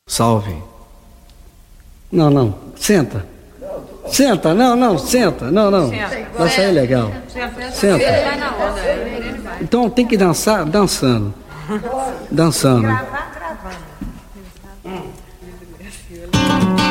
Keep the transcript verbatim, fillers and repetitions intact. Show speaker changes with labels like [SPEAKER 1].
[SPEAKER 1] Salve. Não, não, senta. Senta, não, não, senta, não, não. Vai sair legal. Senta. Então tem que dançar dançando. Dançando.